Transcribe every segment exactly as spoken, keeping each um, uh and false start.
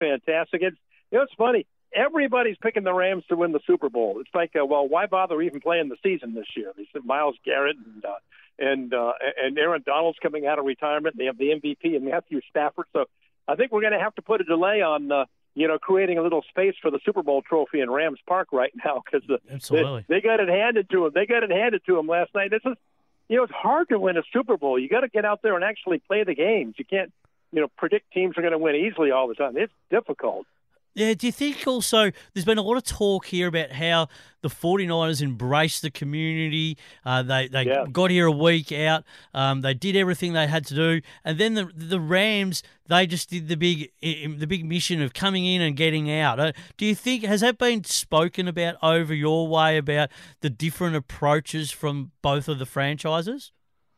fantastic. It's, you know, it's funny. Everybody's picking the Rams to win the Super Bowl. It's like, uh, well, why bother even playing the season this year? They said Myles Garrett and uh, and uh, and Aaron Donald's coming out of retirement. They have the M V P and Matthew Stafford. So I think we're going to have to put a delay on, uh, you know, creating a little space for the Super Bowl trophy in Rams Park right now because the, Absolutely. they, they got it handed to them. They got it handed to them last night. This is, you know, it's hard to win a Super Bowl. You got to get out there and actually play the games. You can't, you know, predict teams are going to win easily all the time. It's difficult. Yeah, do you think also there's been a lot of talk here about how the 49ers embraced the community, uh, they they yeah. got here a week out, um, they did everything they had to do, and then the the Rams, they just did the big the big mission of coming in and getting out. Uh, do you think, has that been spoken about over your way about the different approaches from both of the franchises?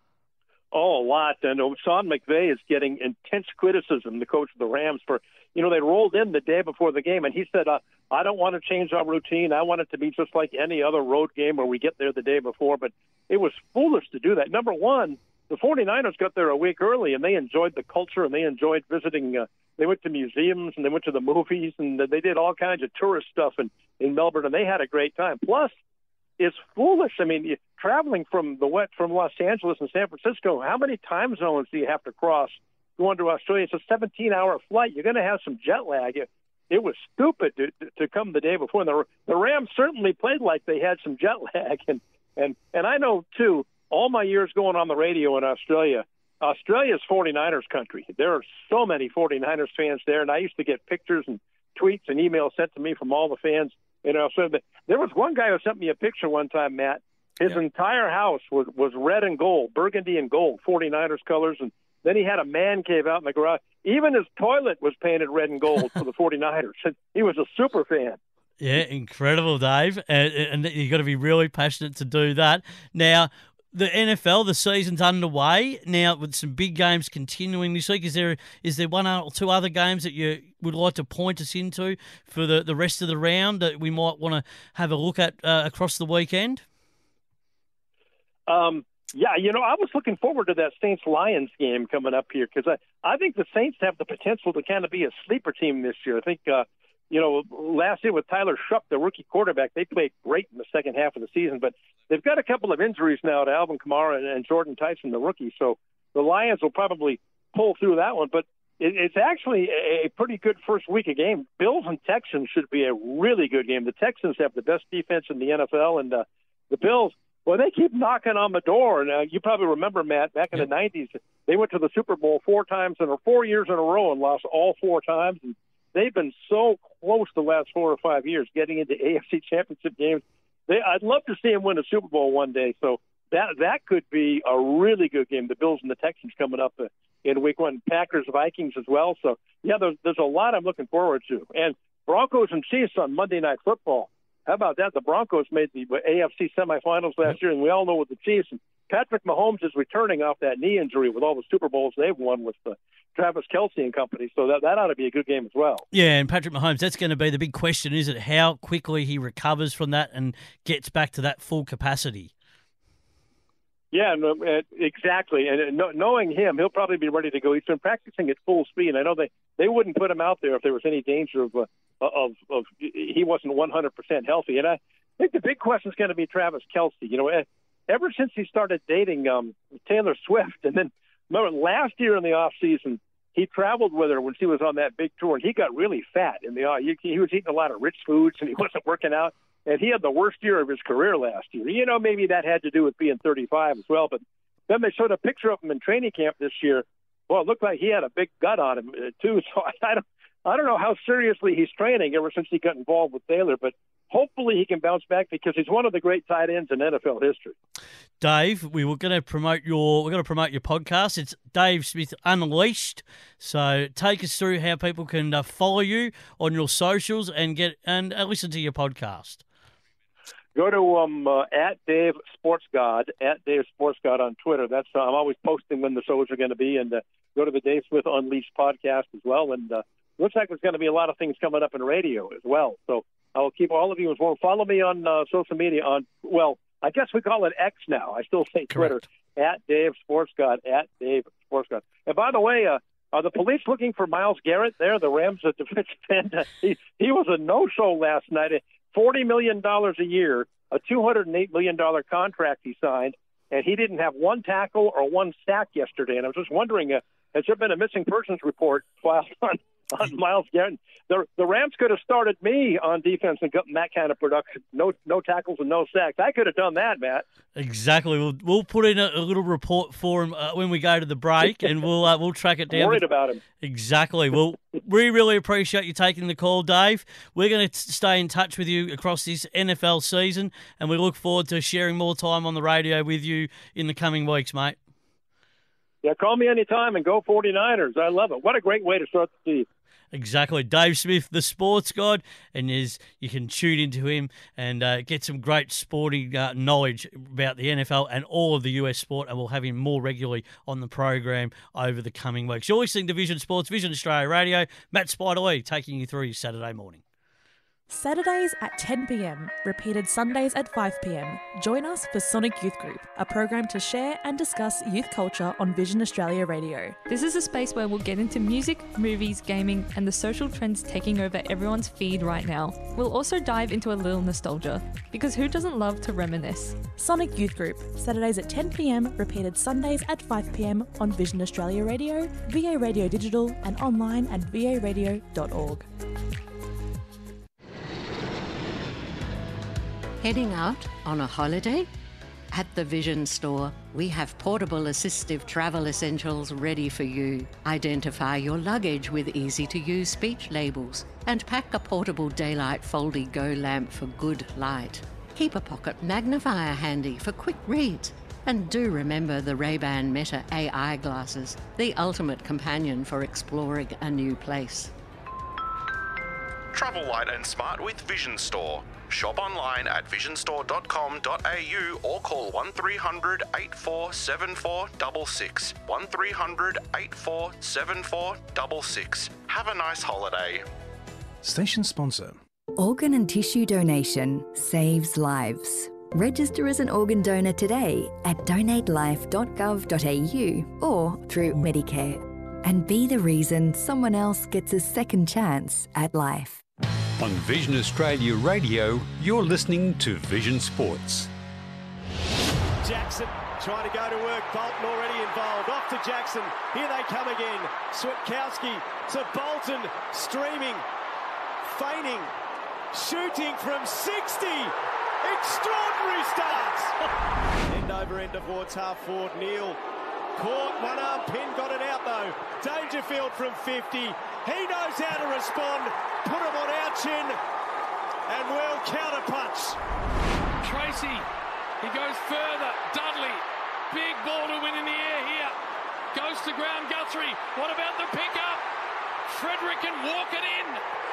Oh, a lot. And Sean McVay is getting intense criticism, the coach of the Rams, for, you know, they rolled in the day before the game, and he said, uh, I don't want to change our routine. I want it to be just like any other road game where we get there the day before. But it was foolish to do that. Number one, the 49ers got there a week early, and they enjoyed the culture, and they enjoyed visiting. Uh, they went to museums, and they went to the movies, and they did all kinds of tourist stuff in, in Melbourne, and they had a great time. Plus, it's foolish. I mean, you, traveling from the wet from Los Angeles and San Francisco, how many time zones do you have to cross going to Australia? It's a seventeen-hour flight. You're going to have some jet lag. It, it was stupid to, to come the day before. And the, the Rams certainly played like they had some jet lag. And, and, and I know, too, all my years going on the radio in Australia, Australia's 49ers country. There are so many 49ers fans there, and I used to get pictures and tweets and emails sent to me from all the fans. You know, so the, there was one guy who sent me a picture one time, Matt. His yeah. entire house was, was red and gold, burgundy and gold, 49ers colors. And then he had a man cave out in the garage. Even his toilet was painted red and gold for the 49ers. He was a super fan. Yeah, incredible, Dave. And, and you've got to be really passionate to do that. Now, the N F L, the season's underway now with some big games continuing this week. Is there is there one or two other games that you would like to point us into for the, the rest of the round that we might want to have a look at uh, across the weekend? Um, yeah, you know, I was looking forward to that Saints-Lions game coming up here because I, I think the Saints have the potential to kind of be a sleeper team this year. I think, uh, you know, last year with Tyler Shuck, the rookie quarterback, they played great in the second half of the season, but they've got a couple of injuries now to Alvin Kamara and, and Jordan Tyson, the rookie, so the Lions will probably pull through that one, but it, it's actually a, a pretty good first week of game. Bills and Texans should be a really good game. The Texans have the best defense in the N F L, and uh, the Bills, well, they keep knocking on the door, and uh, you probably remember, Matt, back in the nineties, they went to the Super Bowl four times in a four years in a row and lost all four times, and they've been so close the last four or five years getting into A F C championship games. They, I'd love to see them win a Super Bowl one day. So that that could be a really good game. The Bills and the Texans coming up uh, in week one. Packers, Vikings as well. So, yeah, there's, there's a lot I'm looking forward to. And Broncos and Chiefs on Monday Night Football. How about that? The Broncos made the A F C semifinals last year, and we all know with the Chiefs. And Patrick Mahomes is returning off that knee injury with all the Super Bowls they've won with the Travis Kelce and company, so that, that ought to be a good game as well. Yeah, and Patrick Mahomes, that's going to be the big question, is it? How quickly he recovers from that and gets back to that full capacity. Yeah, no, uh, exactly. And uh, knowing him, he'll probably be ready to go. He's been practicing at full speed. I know they, they wouldn't put him out there if there was any danger of uh, of of he wasn't one hundred percent healthy. And I think the big question is going to be Travis Kelce. You know, ever since he started dating um, Taylor Swift, and then remember last year in the off season, he traveled with her when she was on that big tour, and he got really fat in the. Uh, he, he was eating a lot of rich foods, and he wasn't working out. And he had the worst year of his career last year. You know, maybe that had to do with being thirty-five as well. But then they showed a picture of him in training camp this year. Well, it looked like he had a big gut on him, uh, too. So I, I don't I don't know how seriously he's training ever since he got involved with Taylor. But hopefully he can bounce back because he's one of the great tight ends in N F L history. Dave, we were going to promote your we're going to promote your podcast. It's Dave Smith Unleashed. So take us through how people can uh, follow you on your socials and get and uh, listen to your podcast. Go to um uh, at Dave Sports God, at Dave Sports God on Twitter. That's uh, I'm always posting when the shows are going to be, and uh, go to the Dave Smith Unleashed podcast as well. And uh, looks like there's going to be a lot of things coming up in radio as well. So I will keep all of you informed. Follow me on uh, social media on well, I guess we call it X now. I still say Twitter. Correct. At Dave Sports God, at Dave Sports God. And by the way, uh, Are the police looking for Myles Garrett there? The Rams' defensive end. He, he was a no-show last night. forty million dollars a year, a two hundred eight million dollars contract he signed, and he didn't have one tackle or one sack yesterday. And I was just wondering, uh, has there been a missing persons report filed on, on Myles Garrett? The, the Rams could have started me on defense and gotten that kind of production. No no tackles and no sacks. I could have done that, Matt. Exactly. We'll we'll put in a, a little report for him uh, when we go to the break, and we'll uh, we'll track it down. I'm worried about him. Exactly. Well, we really appreciate you taking the call, Dave. We're going to stay in touch with you across this N F L season, and we look forward to sharing more time on the radio with you in the coming weeks, mate. Yeah, call me anytime and go forty-niners. I love it. What a great way to start the season. Exactly. Dave Smith, the sports god, and is, you can tune into him and uh, get some great sporting uh, knowledge about the N F L and all of the U S sport, and we'll have him more regularly on the program over the coming weeks. You're listening to Vision Sports, Vision Australia Radio. Matt Spiderlee taking you through your Saturday morning. Saturdays at ten p.m, repeated Sundays at five p.m. Join us for Sonic Youth Group, a program to share and discuss youth culture on Vision Australia Radio. This is a space where we'll get into music, movies, gaming, and the social trends taking over everyone's feed right now. We'll also dive into a little nostalgia, because who doesn't love to reminisce? Sonic Youth Group, Saturdays at ten p.m, repeated Sundays at five p.m. on Vision Australia Radio, V A Radio Digital, and online at v a radio dot org. Heading out on a holiday? At the Vision Store, we have portable assistive travel essentials ready for you. Identify your luggage with easy-to-use speech labels and pack a portable daylight Foldy-Go lamp for good light. Keep a pocket magnifier handy for quick reads. And do remember the Ray-Ban Meta A I glasses, the ultimate companion for exploring a new place. Travel light and smart with Vision Store. Shop online at vision store dot com dot a u or call one three hundred, eight four seven four, six six. one three hundred, eight four seven four, six six. Have a nice holiday. Station sponsor. Organ and tissue donation saves lives. Register as an organ donor today at donate life dot gov dot a u or through Medicare. And be the reason someone else gets a second chance at life. On Vision Australia Radio, you're listening to Vision Sports. Jackson trying to go to work. Bolton already involved. Off to Jackson. Here they come again. Switkowski to Bolton. Streaming. Feigning. Shooting from sixty. Extraordinary starts. End over end towards half forward. Neil. Caught, one arm pin, got it out though. Dangerfield from fifty. He knows how to respond. Put him on our chin. And well counterpunch. Tracy, he goes further. Dudley, big ball to win in the air here. Goes to ground, Guthrie. What about the pickup? Frederick can walk it in.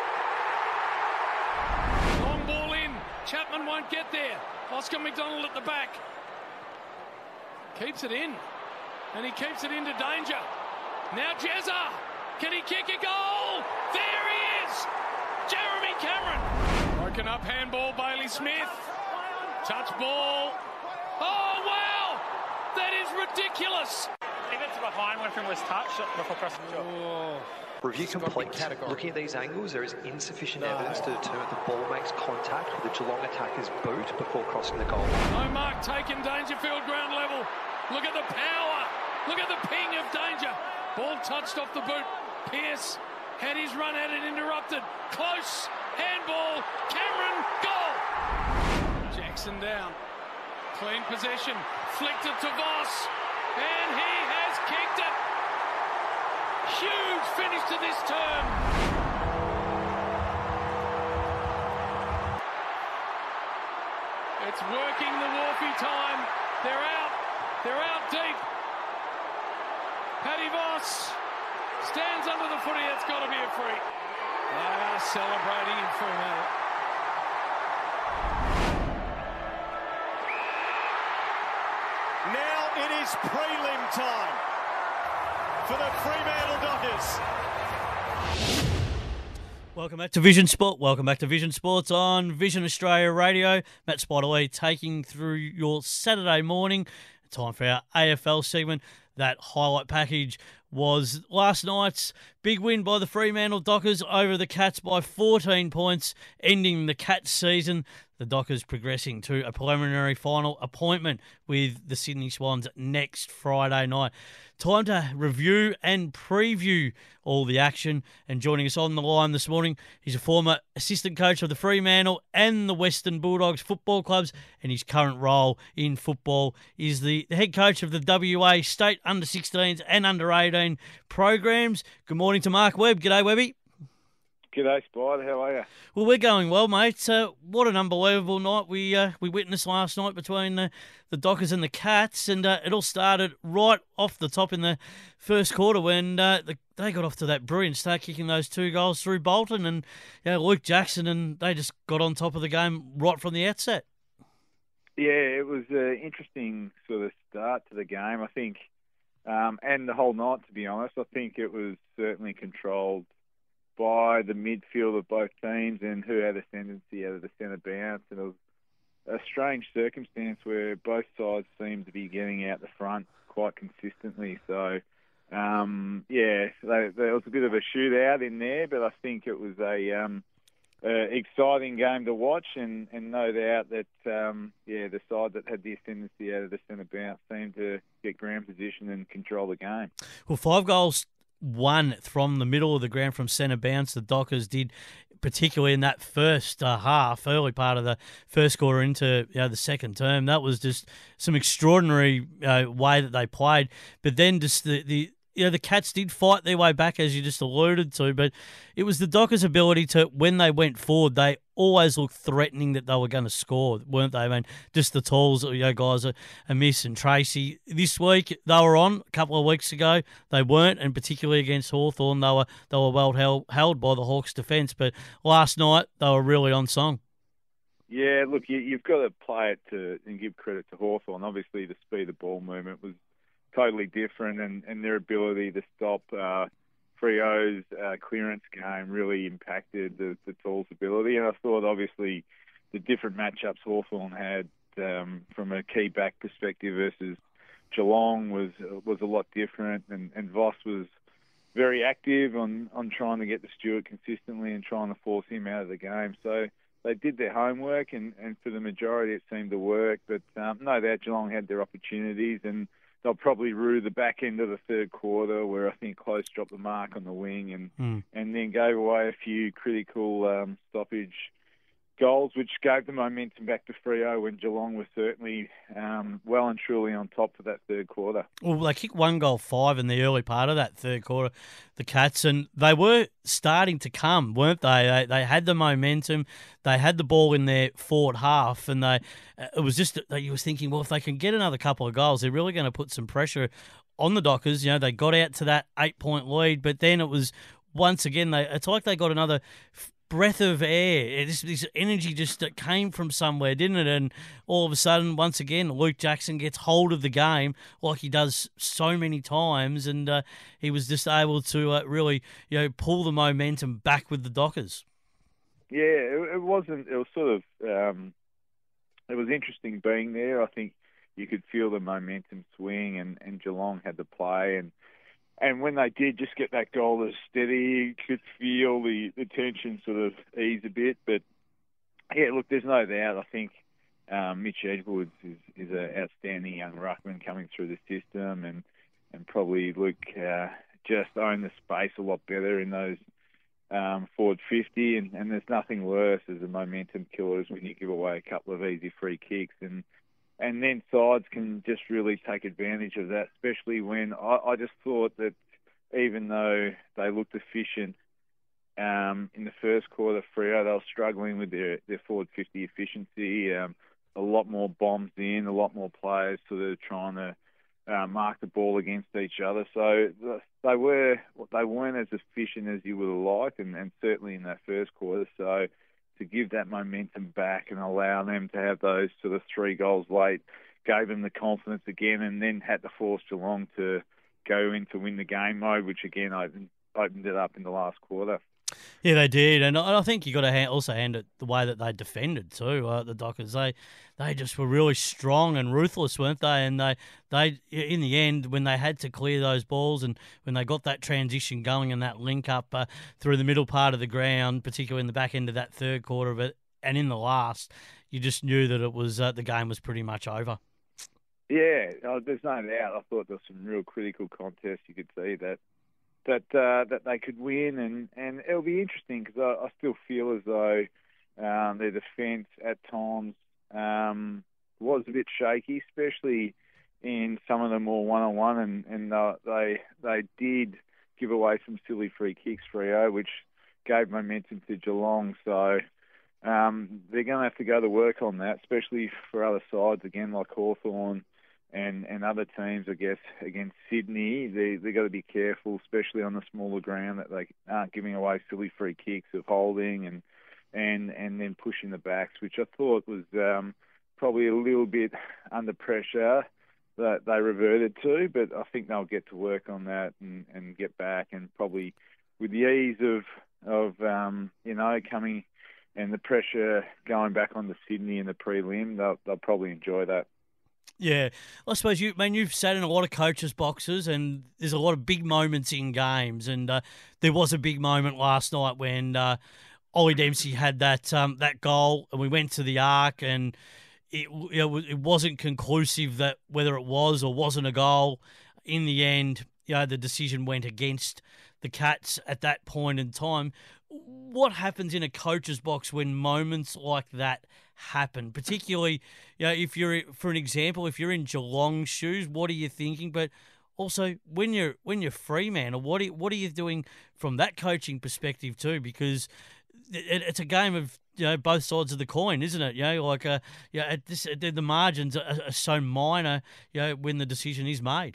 Long ball in. Chapman won't get there. Oscar McDonald at the back. Keeps it in. And he keeps it into danger. Now Jezza. Can he kick a goal? There he is. Jeremy Cameron. Broken up handball, Bailey Smith. Touch ball. Oh, wow. That is ridiculous. I think that's behind one from was touched before crossing the oh. Review complete. Looking at these angles, there is insufficient no. evidence to determine the ball makes contact with the Geelong attacker's boot before crossing the goal. No mark taken, Dangerfield ground level. Look at the power. Look at the ping of danger. Ball touched off the boot. Pearce had his run at it interrupted. Close. Handball. Cameron. Goal. Jackson down. Clean possession. Flicked it to Voss. And he has kicked it. Huge finish to this term. It's working the Wharfie time. They're out. They're out deep. Paddy Voss stands under the footy. It's got to be a free. They are celebrating in Fremantle. Now it is prelim time for the Fremantle Dockers. Welcome back to Vision Sport. Welcome back to Vision Sports on Vision Australia Radio. Matt Spiderlee taking through your Saturday morning. Time for our A F L segment. That highlight package was last night's big win by the Fremantle Dockers over the Cats by fourteen points, ending the Cats season. The Dockers progressing to a preliminary final appointment with the Sydney Swans next Friday night. Time to review and preview all the action. And joining us on the line this morning, he's a former assistant coach of the Fremantle and the Western Bulldogs football clubs, and his current role in football is the head coach of the W A State under sixteens and under eighteen programs. Good morning to Mark Webb. G'day, Webby. G'day, Spider. How are you? Well, we're going well, mate. Uh, what an unbelievable night we uh, we witnessed last night between the, the Dockers and the Cats, and uh, it all started right off the top in the first quarter when uh, the, they got off to that brilliant start, kicking those two goals through Bolton and you know, Luke Jackson, and they just got on top of the game right from the outset. Yeah, it was an interesting sort of start to the game, I think, um, and the whole night, to be honest. I think it was certainly controlled by the midfield of both teams and who had ascendancy out of the centre bounce. And it was a strange circumstance where both sides seemed to be getting out the front quite consistently. So, um, yeah, they, there was a bit of a shootout in there, but I think it was a um, uh, exciting game to watch, and, and no doubt that, um, yeah, the side that had the ascendancy out of the centre bounce seemed to get ground position and control the game. Well, five goals one from the middle of the ground from centre bounce. The Dockers did, particularly in that first uh, half, early part of the first quarter into you know, the second term. That was just some extraordinary uh, way that they played. But then just the, the you know, the Cats did fight their way back, as you just alluded to, but it was the Dockers' ability to, when they went forward, they always looked threatening that they were going to score, weren't they? I mean, just the tools, you know, guys, Amiss and Tracy. This week, they were on. A couple of weeks ago, they weren't, and particularly against Hawthorn, they were they were well held, held by the Hawks' defence. But last night, they were really on song. Yeah, look, you, you've got to play it to and give credit to Hawthorn. Obviously, the speed of ball movement was totally different, and, and their ability to stop uh, Freo's uh, clearance game really impacted the, the Tools' ability. And I thought, obviously, the different matchups Hawthorn had um, from a key back perspective versus Geelong was was a lot different, and, and Voss was very active on, on trying to get to Stewart consistently and trying to force him out of the game. So they did their homework, and, and for the majority it seemed to work. But um, no doubt Geelong had their opportunities, and they'll probably rue the back end of the third quarter where I think Close dropped the mark on the wing and mm. and then gave away a few critical um, stoppage goals, which gave the momentum back to Freo when Geelong was certainly um, well and truly on top for that third quarter. Well, they kicked one goal five in the early part of that third quarter, the Cats, and they were starting to come, weren't they? They, they had the momentum. They had the ball in their forward half, and they it was just that you was thinking, well, if they can get another couple of goals, they're really going to put some pressure on the Dockers. You know, they got out to that eight-point lead, but then it was once again, they it's like they got another breath of air. It just, this energy just came from somewhere, didn't it? And all of a sudden, once again, Luke Jackson gets hold of the game like he does so many times, and uh, he was just able to uh, really, you know, pull the momentum back with the Dockers. Yeah, it, it wasn't. It was sort of. Um, it was interesting being there. I think you could feel the momentum swing, and, and Geelong had the play, and. And when they did just get that goal as steady, you could feel the, the tension sort of ease a bit. But, yeah, look, there's no doubt. I think um, Mitch Edwards is, is an outstanding young ruckman coming through the system, and, and probably Luke uh, just owned the space a lot better in those um, forward fifty. And, and there's nothing worse as a momentum killer as when you give away a couple of easy free kicks. And And then sides can just really take advantage of that, especially when I, I just thought that even though they looked efficient um, in the first quarter, Freo, they were struggling with their, their forward fifty efficiency. Um, a lot more bombs in, a lot more players sort of trying to uh, mark the ball against each other. So they were they weren't as efficient as you would have liked, and, and certainly in that first quarter. So to give that momentum back and allow them to have those sort of three goals late gave them the confidence again, and then had to force Geelong to go in to win the game mode, which again opened, opened it up in the last quarter. Yeah, they did, and I I think you got to hand, also hand it the way that they defended too. Uh, the Dockers, they they just were really strong and ruthless, weren't they? And they they in the end, when they had to clear those balls and when they got that transition going and that link up uh, through the middle part of the ground, particularly in the back end of that third quarter of it, and in the last, you just knew that it was uh, the game was pretty much over. Yeah, oh, there's no doubt. I thought there was some real critical contests. You could see that. that uh, that they could win, and, and it'll be interesting because I, I still feel as though um, their defence at times um, was a bit shaky, especially in some of the more one-on-one, and, and uh, they they did give away some silly free kicks, Freo, which gave momentum to Geelong. So um, they're going to have to go to work on that, especially for other sides, again, like Hawthorn. And, and other teams, I guess, against Sydney, they they got to be careful, especially on the smaller ground, that they aren't giving away silly free kicks of holding and and and then pushing the backs, which I thought was um, probably a little bit under pressure that they reverted to. But I think they'll get to work on that and, and get back, and probably with the ease of of um, you know coming and the pressure going back onto Sydney in the prelim, they'll they'll probably enjoy that. Yeah, I suppose you, man, you've sat in a lot of coaches' boxes, and there's a lot of big moments in games. And uh, there was a big moment last night when uh, Ollie Dempsey had that um, that goal, and we went to the arc, and it you know, it wasn't conclusive that whether it was or wasn't a goal. In the end, you know, the decision went against the Cats at that point in time. What happens in a coach's box when moments like that happen? Particularly, you know, if you're, for an example, if you're in Geelong's shoes, what are you thinking? But also, when you're when you're Fremantle, or what are, what are you doing from that coaching perspective too? Because it, it's a game of you know both sides of the coin, isn't it? You know, like uh, yeah, at this the, the margins are, are so minor. You know, when the decision is made.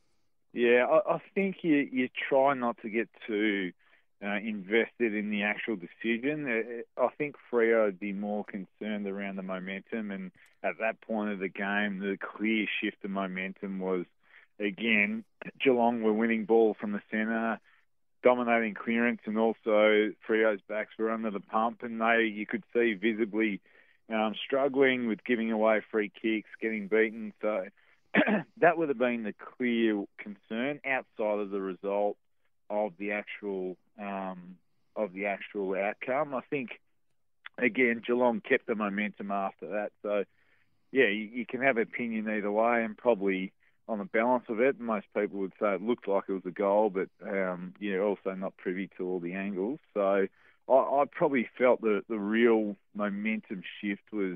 Yeah, I, I think you you try not to get too Uh, invested in the actual decision. I think Freo would be more concerned around the momentum, and at that point of the game, the clear shift of momentum was, again, Geelong were winning ball from the centre, dominating clearance, and also Freo's backs were under the pump, and they, you could see visibly um, struggling with giving away free kicks, getting beaten. So that would have been the clear concern outside of the result of the actual um, of the actual outcome. I think again Geelong kept the momentum after that. So yeah, you, you can have opinion either way, and probably on the balance of it, most people would say it looked like it was a goal, but um, you're also not privy to all the angles. So I, I probably felt the the real momentum shift was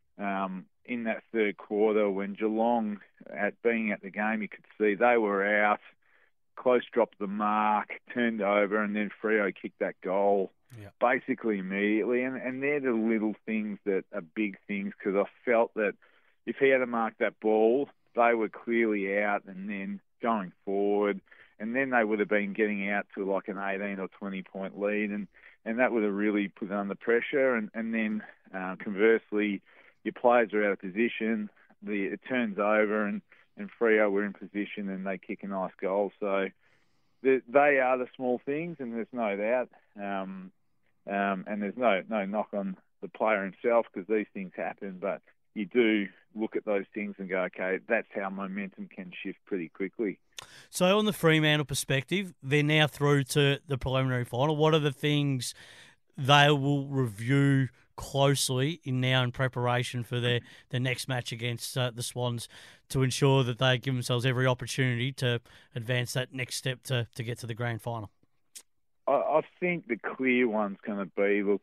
um, in that third quarter when Geelong, at being at the game, you could see they were out. Close dropped the mark, turned over, and then Freo kicked that goal yep. basically immediately. And, and they're the little things that are big things, because I felt that if he had marked that ball, they were clearly out and then going forward. And then they would have been getting out to like an eighteen or twenty point lead. And, and that would have really put under pressure. And, and then uh, conversely, your players are out of position. The, it turns over and and Freo were in position and they kick a nice goal. So they, they are the small things, and there's no doubt. Um, um, and there's no, no knock on the player himself, because these things happen. But you do look at those things and go, okay, that's how momentum can shift pretty quickly. So on the Fremantle perspective, they're now through to the preliminary final. What are the things they will review closely in now in preparation for their, their next match against uh, the Swans, to ensure that they give themselves every opportunity to advance that next step to, to get to the grand final? I, I think the clear one's going to be, look,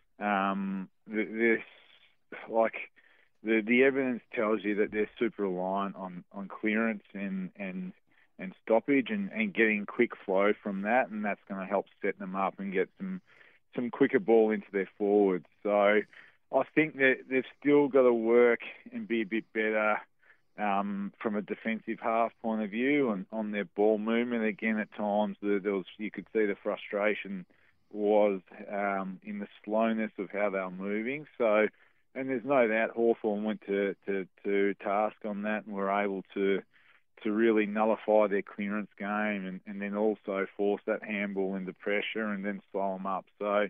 um, this, like the the evidence tells you that they're super reliant on, on clearance and and and stoppage and, and getting quick flow from that, and that's going to help set them up and get some some quicker ball into their forwards. So I think that they've still got to work and be a bit better um, from a defensive half point of view on, on their ball movement. Again, at times there was, you could see the frustration was um, in the slowness of how they were moving. So, and there's no doubt Hawthorn went to, to, to task on that and were able to to really nullify their clearance game and, and then also force that handball into pressure and then slow them up. So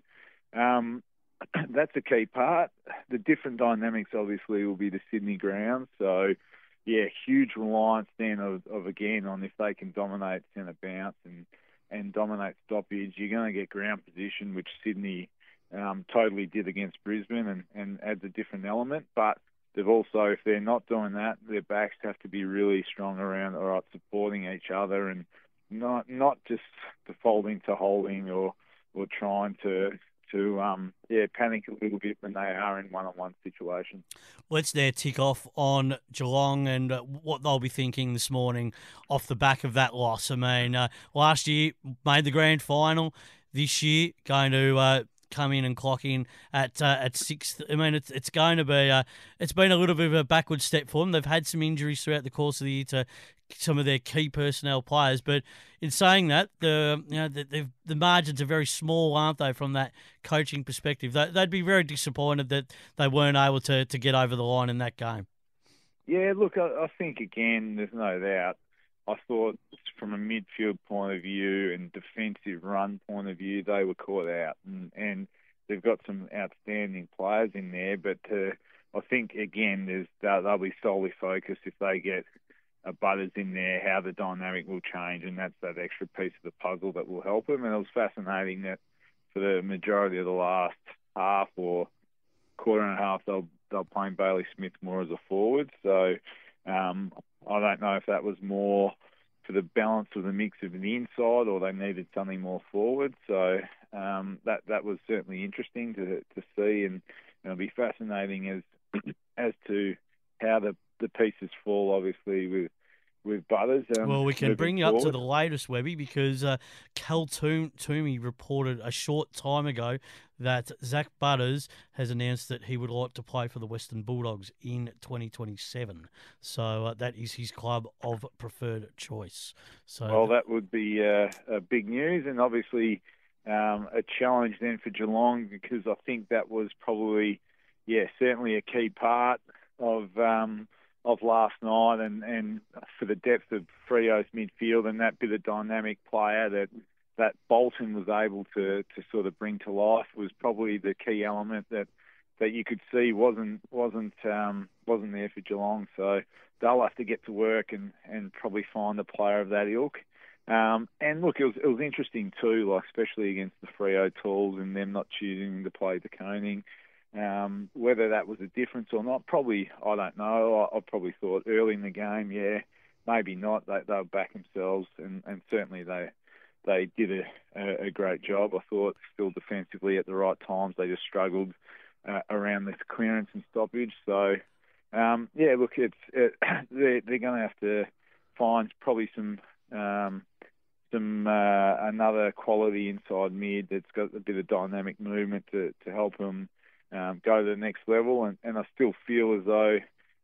um, that's a key part. The different dynamics obviously will be the Sydney ground. So yeah, huge reliance then of, of again on if they can dominate centre bounce and, and dominate stoppage, you're going to get ground position, which Sydney um, totally did against Brisbane and, and adds a different element. But they've also, if they're not doing that, their backs have to be really strong around, all right, supporting each other and not not just defaulting to holding or or trying to to um yeah panic a little bit when they are in one-on-one situations. Let's now tick off on Geelong and uh, what they'll be thinking this morning off the back of that loss. I mean, uh, last year made the grand final. This year going to uh, come in and clock in at uh, at sixth. I mean, it's it's going to be uh, it's been a little bit of a backward step for them. They've had some injuries throughout the course of the year to some of their key personnel players, but in saying that, the you know the, the margins are very small, aren't they, from that coaching perspective? They, they'd be very disappointed that they weren't able to, to get over the line in that game. Yeah, look, I, I think again, there's no doubt. I thought from a midfield point of view and defensive run point of view, they were caught out, and, and they've got some outstanding players in there. But uh, I think again, there's they'll, they'll be solely focused if they get a Butters in there, how the dynamic will change, and that's that extra piece of the puzzle that will help them. And it was fascinating that for the majority of the last half or quarter and a half, they'll they'll playing Bailey Smith more as a forward. So um, I don't know if that was more for the balance of the mix of the inside, or they needed something more forward. So um, that that was certainly interesting to to see, and it'll be fascinating as as to how the the pieces fall, obviously, with with Butters. Um, well, we can bring you forward. up to the latest, Webby, because uh, Cal Toom- Toomey reported a short time ago that Zach Butters has announced that he would like to play for the Western Bulldogs in twenty twenty-seven. So uh, that is his club of preferred choice. So well, that would be uh, a big news, and obviously um, a challenge then for Geelong, because I think that was probably, yeah, certainly a key part of um, of last night, and, and for the depth of Freo's midfield and that bit of dynamic player that that Bolton was able to, to sort of bring to life was probably the key element that, that you could see wasn't wasn't um, wasn't there for Geelong. So they'll have to get to work and, and probably find a player of that ilk. Um, and look, it was it was interesting too, like especially against the Freo Tools and them not choosing to play De Koning. Um, whether that was a difference or not, probably, I don't know. I, I probably thought early in the game, yeah, maybe not. They, they'll back themselves, and, and certainly they they did a, a, a great job. I thought still defensively at the right times. They just struggled uh, around this clearance and stoppage. So, um, yeah, look, it's it, they're, they're going to have to find probably some um, some uh, another quality inside mid that's got a bit of dynamic movement to, to help them Um, go to the next level, and, and I still feel as though,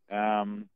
um,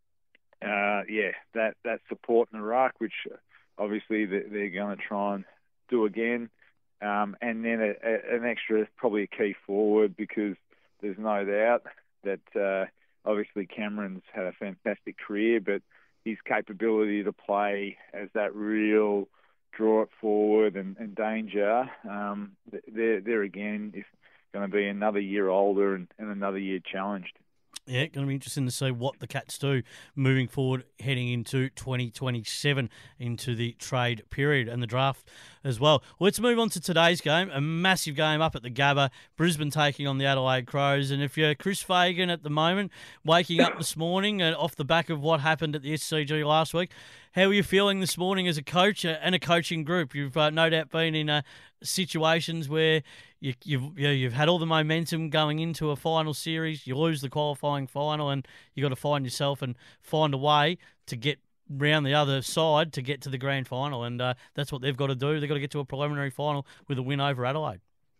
uh, yeah, that, that support in the ruck, which obviously they're, they're going to try and do again, um, and then a, a, an extra, probably a key forward, because there's no doubt that uh, obviously Cameron's had a fantastic career, but his capability to play as that real draw it forward and, and danger, um, there, there again, if going to be another year older and, and another year challenged. Yeah, going to be interesting to see what the Cats do moving forward, heading into twenty twenty-seven, into the trade period and the draft as well. Let's move on to today's game, a massive game up at the Gabba, Brisbane taking on the Adelaide Crows. And if you're Chris Fagan at the moment, waking up this morning and off the back of what happened at the S C G last week, how are you feeling this morning as a coach and a coaching group? You've uh, no doubt been in uh, situations where you, you've you know, you've had all the momentum going into a final series, you lose the qualifying final, and you got to find yourself and find a way to get round the other side to get to the grand final, and uh, that's what they've got to do. They've got to get to a preliminary final with a win over Adelaide.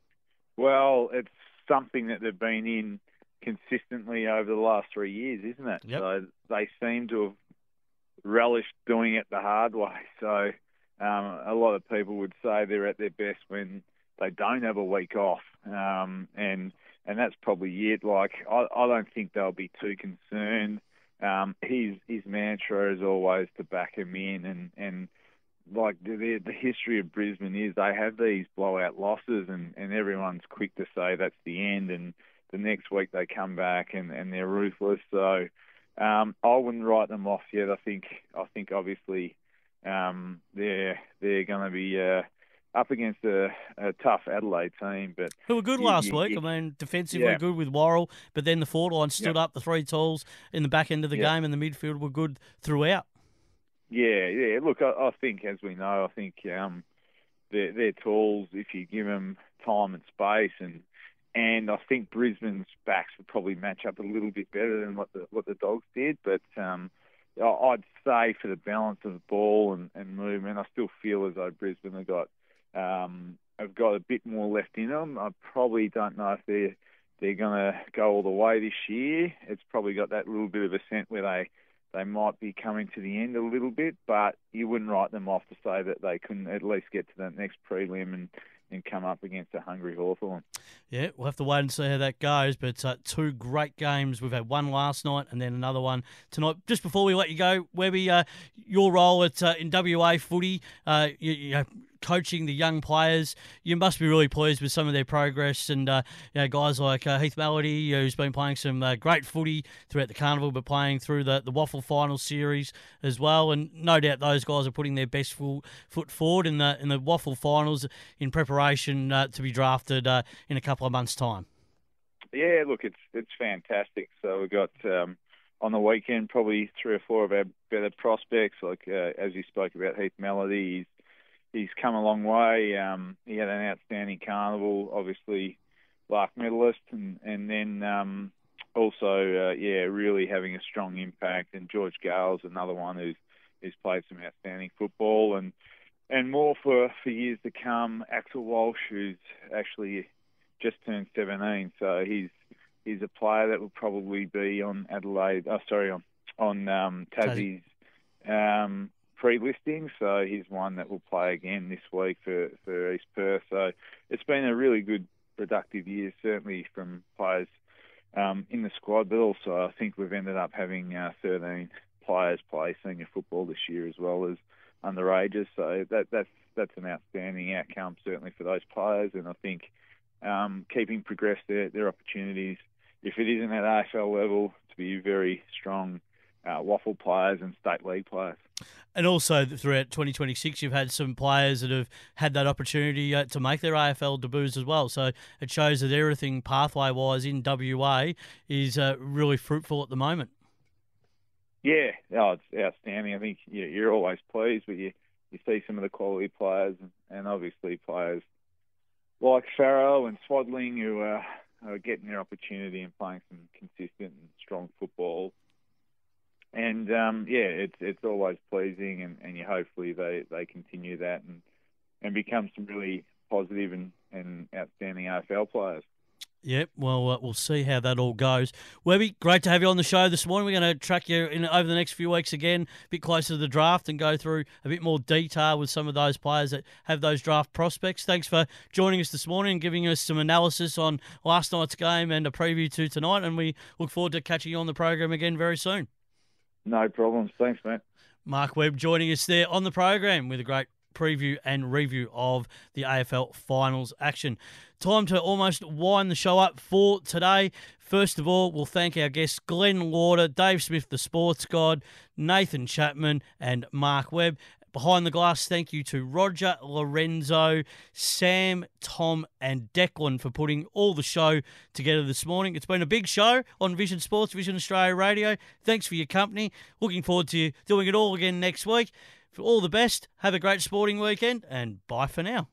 Well, it's something that they've been in consistently over the last three years, isn't it? Yep. So they seem to have relished doing it the hard way. So um, a lot of people would say they're at their best when they don't have a week off, um, and and that's probably it. Like I, I don't think they'll be too concerned um, his his mantra is always to back him in, and and like the the history of Brisbane is they have these blowout losses, and, and everyone's quick to say that's the end, and the next week they come back and, and they're ruthless. So um, I wouldn't write them off yet. I think I think obviously um, they're they're going to be uh, up against a, a tough Adelaide team, but who were good you, last you, week. You, I mean, defensively yeah. good with Worrell, but then the forward line stood yep. up. The three tools in the back end of the yep. game, and the midfield were good throughout. Yeah, yeah. Look, I, I think, as we know, I think um, they're, they're tools if you give them time and space, and and I think Brisbane's backs would probably match up a little bit better than what the what the Dogs did. But um, I'd say for the balance of the ball and, and movement, I still feel as though Brisbane have got um, have got a bit more left in them. I probably don't know if they're they're going to go all the way this year. It's probably got that little bit of ascent where they. They might be coming to the end a little bit, but you wouldn't write them off to say that they couldn't at least get to that next prelim and, and come up against a hungry Hawthorn. Yeah, we'll have to wait and see how that goes. But uh, two great games. We've had one last night and then another one tonight. Just before we let you go, Webby, uh, your role at uh, in W A footy, uh, you, you know, coaching the young players, you must be really pleased with some of their progress. And uh, you know, guys like uh, Heath Melody, who's been playing some uh, great footy throughout the carnival, but playing through the, the Waffle Final series as well. And no doubt those guys are putting their best full, foot forward in the in the Waffle Finals in preparation uh, to be drafted uh, in a couple of months' time. Yeah, look, it's it's fantastic. So we've got um, on the weekend probably three or four of our better prospects. Like uh, as you spoke about, Heath Melody, he's He's come a long way. Um, he had an outstanding carnival, obviously, Lark medalist, and and then um, also, uh, yeah, really having a strong impact. And George Gale's another one who's who's played some outstanding football, and and more for, for years to come. Axel Walsh, who's actually just turned seventeen, so he's he's a player that will probably be on Adelaide. Oh, sorry, on on um, Tassie's. Um, pre-listing, so he's one that will play again this week for, for East Perth. So it's been a really good, productive year, certainly from players um, in the squad, but also I think we've ended up having uh, thirteen players play senior football this year as well as underages. So that, that's that's an outstanding outcome, certainly for those players, and I think um, keeping progress their, their opportunities, if it isn't at A F L level, to be very strong uh, waffle players and state league players. And also throughout twenty twenty-six, you've had some players that have had that opportunity uh, to make their A F L debuts as well. So it shows that everything pathway-wise in W A is uh, really fruitful at the moment. Yeah, oh, it's outstanding. I think yeah, you're always pleased when you, you see some of the quality players, and, and obviously players like Farrow and Swadling who are, are getting their opportunity and playing some consistent and strong football. And um, yeah, it's it's always pleasing, and, and you hopefully they, they continue that and and become some really positive and, and outstanding A F L players. Yep, well, uh, we'll see how that all goes. Webby, great to have you on the show this morning. We're going to track you in over the next few weeks again, a bit closer to the draft, and go through a bit more detail with some of those players that have those draft prospects. Thanks for joining us this morning and giving us some analysis on last night's game and a preview to tonight, and we look forward to catching you on the program again very soon. No problems. Thanks, mate. Mark Webb joining us there on the program with a great preview and review of the A F L Finals action. Time to almost wind the show up for today. First of all, we'll thank our guests Glenn Lauder, Dave Smith, the sports god, Nathan Chapman and Mark Webb. Behind the glass, thank you to Roger, Lorenzo, Sam, Tom and Declan for putting all the show together this morning. It's been a big show on Vision Sports, Vision Australia Radio. Thanks for your company. Looking forward to doing it all again next week. For all the best, have a great sporting weekend and bye for now.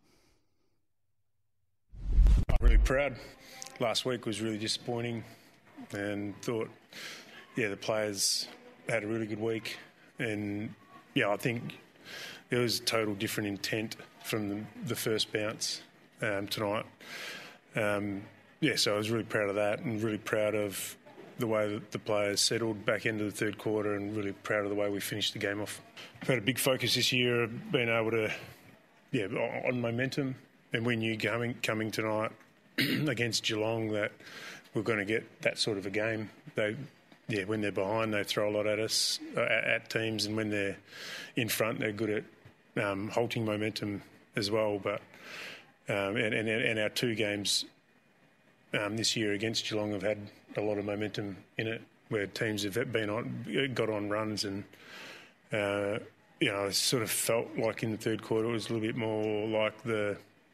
I'm really proud. Last week was really disappointing and thought, yeah, the players had a really good week. And, yeah, I think there was total different intent from the, the first bounce um, tonight. Um, yeah, so I was really proud of that and really proud of the way that the players settled back into the third quarter and really proud of the way we finished the game off. I've had a big focus this year of being able to, yeah, on momentum. And we knew coming, coming tonight against Geelong that we're going to get that sort of a game. They yeah, when they're behind, they throw a lot at us, uh, at, at teams, and when they're in front, they're good at um, halting momentum as well. But um, and, and and our two games um, this year against Geelong have had a lot of momentum in it, where teams have been on, got on runs, and uh, you know, I sort of felt like in the third quarter it was a little bit more like the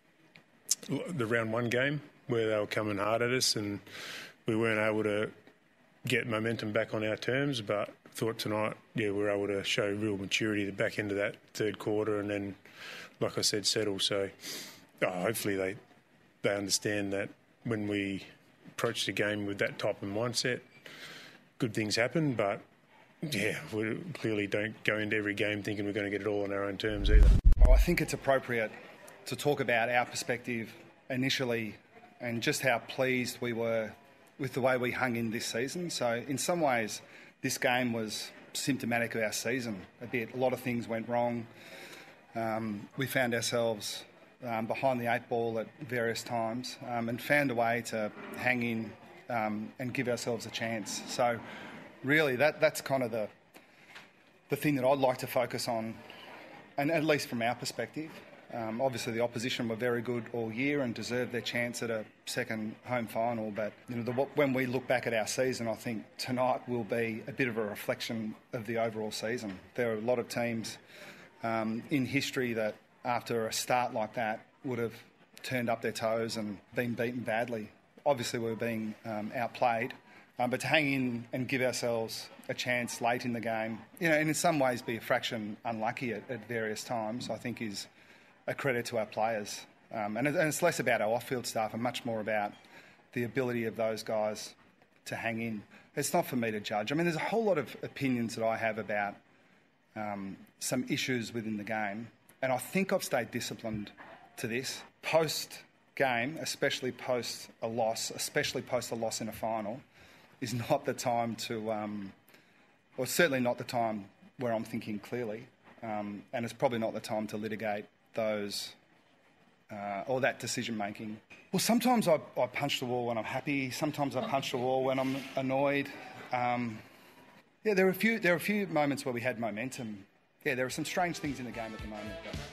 the round one game, where they were coming hard at us, and we weren't able to get momentum back on our terms. But thought tonight, yeah, we were able to show real maturity at the back end of that third quarter, and then, like I said, settle. So oh, hopefully they they understand that when we approach the game with that type of mindset, good things happen. But yeah, we clearly don't go into every game thinking we're going to get it all on our own terms either. Well, I think it's appropriate to talk about our perspective initially and just how pleased we were with the way we hung in this season. So in some ways, this game was symptomatic of our season a bit. A lot of things went wrong. Um, we found ourselves um, behind the eight ball at various times um, and found a way to hang in um, and give ourselves a chance. So really, that that's kind of the the thing that I'd like to focus on, and at least from our perspective. Um, obviously, the opposition were very good all year and deserved their chance at a second home final. But you know, the, when we look back at our season, I think tonight will be a bit of a reflection of the overall season. There are a lot of teams um, in history that, after a start like that, would have turned up their toes and been beaten badly. Obviously, we were being um, outplayed, um, but to hang in and give ourselves a chance late in the game, you know, and in some ways be a fraction unlucky at, at various times, I think is a credit to our players. Um, and, it, and it's less about our off-field stuff and much more about the ability of those guys to hang in. It's not for me to judge. I mean, there's a whole lot of opinions that I have about um, some issues within the game, and I think I've stayed disciplined to this. Post-game, especially post a loss, especially post a loss in a final, is not the time to, um, or certainly not the time where I'm thinking clearly, um, and it's probably not the time to litigate those uh, or that decision making. Well, sometimes I, I punch the wall when I'm happy. Sometimes I punch the wall when I'm annoyed. Um, yeah, there are a few. There are a few moments where we had momentum. Yeah, there are some strange things in the game at the moment. But